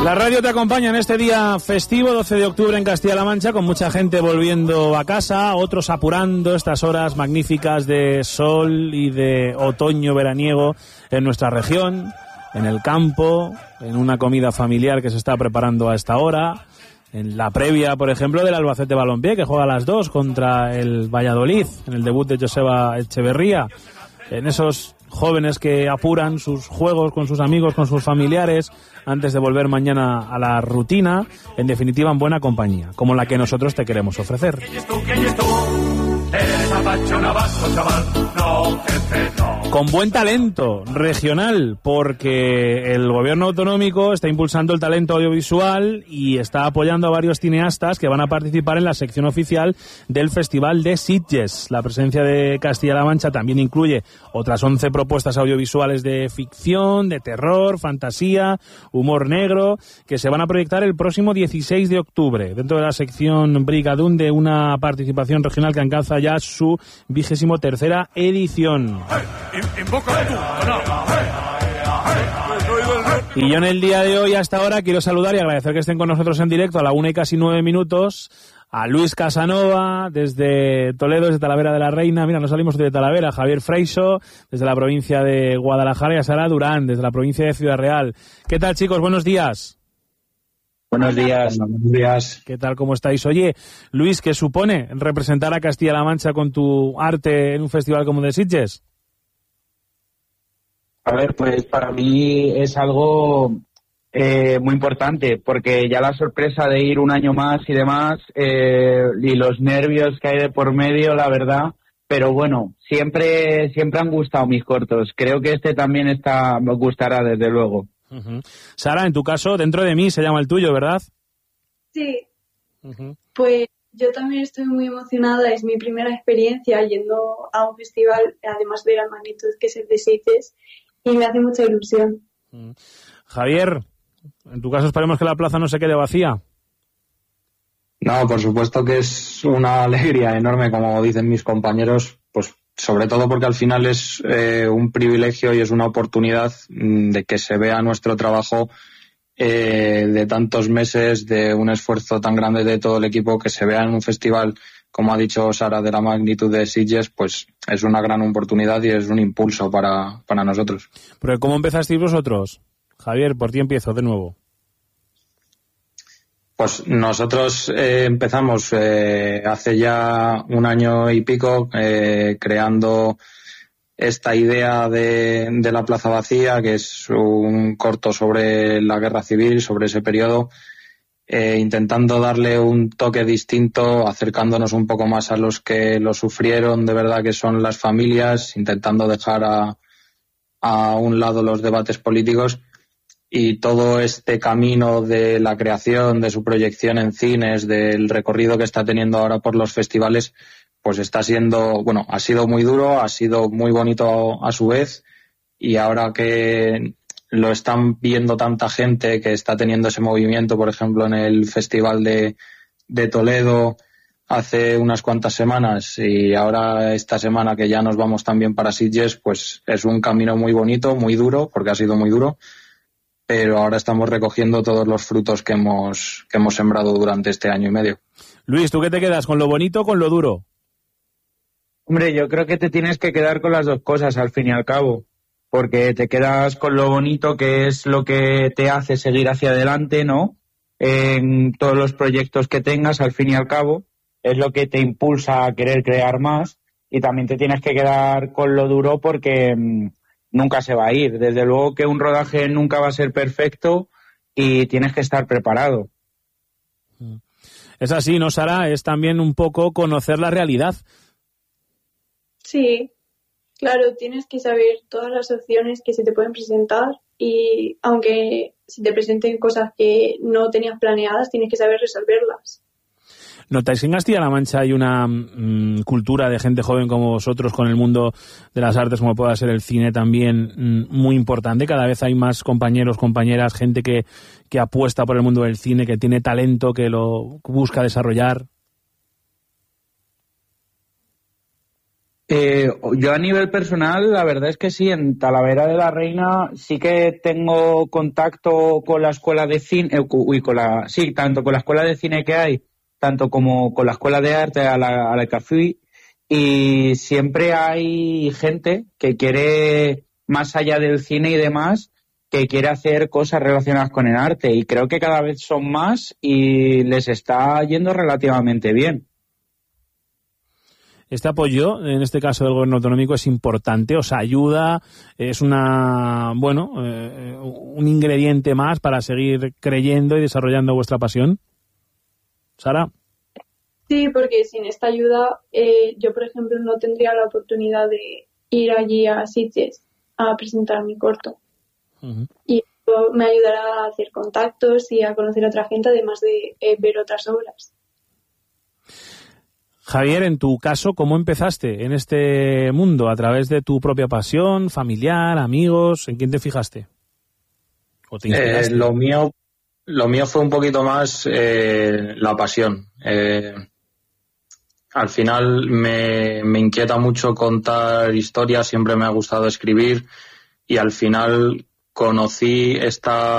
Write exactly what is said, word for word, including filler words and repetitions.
La radio te acompaña en este día festivo, doce de octubre en Castilla-La Mancha, con mucha gente volviendo a casa, otros apurando estas horas magníficas de sol y de otoño veraniego en nuestra región, en el campo, en una comida familiar que se está preparando a esta hora, en la previa, por ejemplo, del Albacete Balompié, que juega a las dos contra el Valladolid, en el debut de Joseba Echeverría, en esos jóvenes que apuran sus juegos con sus amigos, con sus familiares, antes de volver mañana a la rutina, en definitiva en buena compañía, como la que nosotros te queremos ofrecer. Con buen talento regional, porque el gobierno autonómico está impulsando el talento audiovisual y está apoyando a varios cineastas que van a participar en la sección oficial del Festival de Sitges. La presencia de Castilla-La Mancha también incluye otras once propuestas audiovisuales de ficción, de terror, fantasía, humor negro, que se van a proyectar el próximo dieciséis de octubre, dentro de la sección Brigadún, de una participación regional que alcanza ya su vigésimo tercera edición. Y yo en el día de hoy, hasta ahora, quiero saludar y agradecer que estén con nosotros en directo a la una y casi nueve minutos a Luis Casanova, desde Toledo, desde Talavera de la Reina. Mira, nos salimos de Talavera. Javier Freixo, desde la provincia de Guadalajara, y a Sara Durán, desde la provincia de Ciudad Real. ¿Qué tal, chicos? Buenos días. Buenos días. Buenos días. ¿Qué tal? ¿Cómo estáis? Oye, Luis, ¿qué supone representar a Castilla-La Mancha con tu arte en un festival como de Sitges? A ver, pues para mí es algo eh, muy importante, porque ya la sorpresa de ir un año más y demás, eh, y los nervios que hay de por medio, la verdad, pero bueno, siempre siempre han gustado mis cortos. Creo que este también está me gustará, desde luego. Uh-huh. Sara, en tu caso, Dentro de mí se llama el tuyo, ¿verdad? Sí. Uh-huh. Pues yo también estoy muy emocionada. Es mi primera experiencia yendo a un festival, además de la magnitud que es el de Sitges, y me hace mucha ilusión. Uh-huh. Javier, en tu caso esperemos que la plaza no se quede vacía. No, por supuesto que es una alegría enorme, como dicen mis compañeros, pues sobre todo porque al final es eh, un privilegio y es una oportunidad mmm, de que se vea nuestro trabajo eh, de tantos meses, de un esfuerzo tan grande de todo el equipo, que se vea en un festival, como ha dicho Sara, de la magnitud de Sitges, pues es una gran oportunidad y es un impulso para, para nosotros. Pero ¿cómo empezasteis vosotros? Javier, por ti empiezo de nuevo. Pues nosotros eh, empezamos eh, hace ya un año y pico eh, creando esta idea de, de la Plaza Vacía, que es un corto sobre la guerra civil, sobre ese periodo, eh, intentando darle un toque distinto, acercándonos un poco más a los que lo sufrieron de verdad, que son las familias, intentando dejar a, a un lado los debates políticos. Y todo este camino de la creación, de su proyección en cines, del recorrido que está teniendo ahora por los festivales, pues está siendo, bueno, ha sido muy duro, ha sido muy bonito a su vez, y ahora que lo están viendo tanta gente, que está teniendo ese movimiento, por ejemplo, en el Festival de, de Toledo hace unas cuantas semanas, y ahora esta semana que ya nos vamos también para Sitges, pues es un camino muy bonito, muy duro, porque ha sido muy duro, pero ahora estamos recogiendo todos los frutos que hemos que hemos sembrado durante este año y medio. Luis, ¿tú qué te quedas? ¿Con lo bonito o con lo duro? Hombre, yo creo que te tienes que quedar con las dos cosas, al fin y al cabo, porque te quedas con lo bonito, que es lo que te hace seguir hacia adelante, ¿no? En todos los proyectos que tengas, al fin y al cabo, es lo que te impulsa a querer crear más, y también te tienes que quedar con lo duro, porque mmm, nunca se va a ir. Desde luego que un rodaje nunca va a ser perfecto y tienes que estar preparado. Es así, ¿no, Sara? Es también un poco conocer la realidad. Sí, claro, tienes que saber todas las opciones que se te pueden presentar, y aunque se te presenten cosas que no tenías planeadas, tienes que saber resolverlas. ¿Notáis que en Castilla-La Mancha hay una mmm, cultura de gente joven como vosotros con el mundo de las artes, como pueda ser el cine también, mmm, muy importante? Cada vez hay más compañeros, compañeras, gente que, que apuesta por el mundo del cine, que tiene talento, que lo busca desarrollar. Eh, yo a nivel personal, la verdad es que sí, en Talavera de la Reina sí que tengo contacto con la escuela de cine, eh, uy, con la, sí, tanto con la escuela de cine que hay, tanto como con la escuela de arte a la, a la que fui, y siempre hay gente que quiere, más allá del cine y demás, que quiere hacer cosas relacionadas con el arte, y creo que cada vez son más y les está yendo relativamente bien. Este apoyo, en este caso del gobierno autonómico, es importante, os ayuda, es una, bueno, eh, un ingrediente más para seguir creyendo y desarrollando vuestra pasión. Sara. Sí, porque sin esta ayuda eh, yo, por ejemplo, no tendría la oportunidad de ir allí a Sitges a presentar mi corto. Uh-huh. Y esto me ayudará a hacer contactos y a conocer a otra gente, además de eh, ver otras obras. Javier, en tu caso, ¿cómo empezaste en este mundo? ¿A través de tu propia pasión, familiar, amigos? ¿En quién te fijaste? ¿O te eh, lo mío, lo mío fue un poquito más eh, la pasión. Eh, al final me, me inquieta mucho contar historias, siempre me ha gustado escribir y al final conocí esta